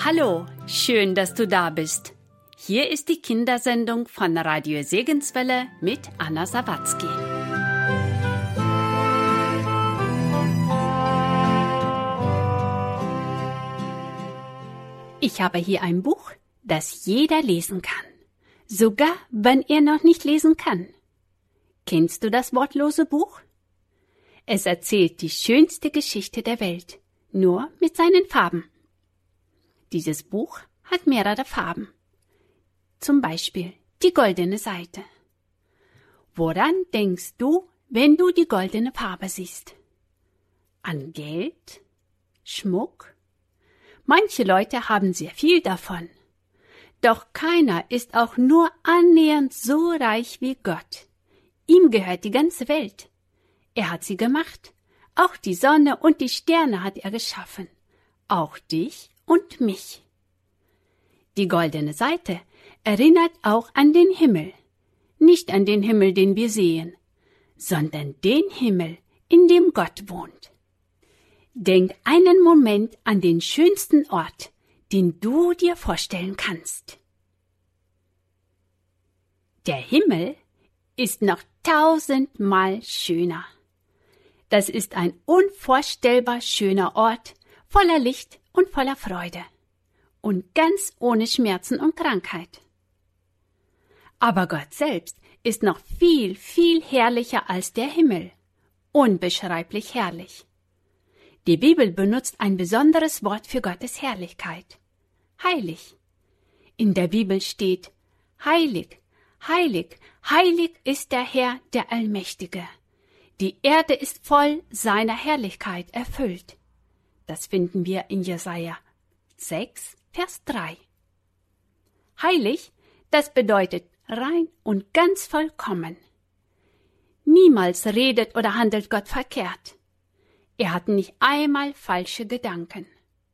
Hallo, schön, dass du da bist. Hier ist die Kindersendung von Radio Segenswelle mit Anna Sawatzki. Ich habe hier ein Buch, das jeder lesen kann, sogar wenn er noch nicht lesen kann. Kennst du das wortlose Buch? Es erzählt die schönste Geschichte der Welt, nur mit seinen Farben. Dieses Buch hat mehrere Farben. Zum Beispiel die goldene Seite. Woran denkst du, wenn du die goldene Farbe siehst? An Geld? Schmuck? Manche Leute haben sehr viel davon. Doch keiner ist auch nur annähernd so reich wie Gott. Ihm gehört die ganze Welt. Er hat sie gemacht. Auch die Sonne und die Sterne hat er geschaffen. Auch dich und mich. Die goldene Seite erinnert auch an den Himmel. Nicht an den Himmel, den wir sehen, sondern den Himmel, in dem Gott wohnt. Denk einen Moment an den schönsten Ort, den du dir vorstellen kannst. Der Himmel ist noch 1000-mal schöner. Das ist ein unvorstellbar schöner Ort, voller Licht und voller Freude und ganz ohne Schmerzen und Krankheit. Aber Gott selbst ist noch viel, viel herrlicher als der Himmel, unbeschreiblich herrlich. Die Bibel benutzt ein besonderes Wort für Gottes Herrlichkeit, heilig. In der Bibel steht: Heilig, heilig, heilig ist der Herr, der Allmächtige. Die Erde ist voll seiner Herrlichkeit erfüllt. Das finden wir in Jesaja 6, Vers 3. Heilig, das bedeutet rein und ganz vollkommen. Niemals redet oder handelt Gott verkehrt. Er hat nicht einmal falsche Gedanken.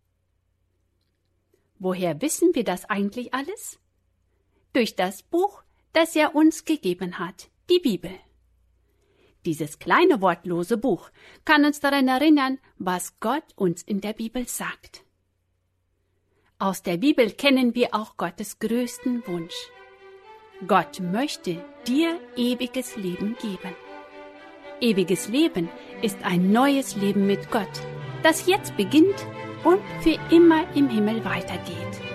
Woher wissen wir das eigentlich alles? Durch das Buch, das er uns gegeben hat, die Bibel. Dieses kleine wortlose Buch kann uns daran erinnern, was Gott uns in der Bibel sagt. Aus der Bibel kennen wir auch Gottes größten Wunsch. Gott möchte dir ewiges Leben geben. Ewiges Leben ist ein neues Leben mit Gott, das jetzt beginnt und für immer im Himmel weitergeht.